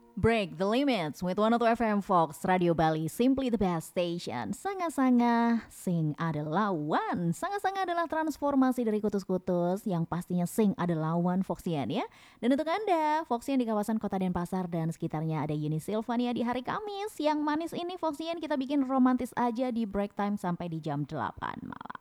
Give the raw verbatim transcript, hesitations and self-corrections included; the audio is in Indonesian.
Break the limits with one oh two F M Fox Radio Bali, simply the best station. Sanga-sanga, sing adalah one. Sanga-sanga adalah transformasi dari kutus-kutus yang pastinya sing adalah one Foxian ya. Dan untuk Anda, Foxian di kawasan Kota Denpasar dan sekitarnya ada Yuni Silvania di hari Kamis. Yang manis ini Foxian kita bikin romantis aja di break time sampai di jam delapan malam.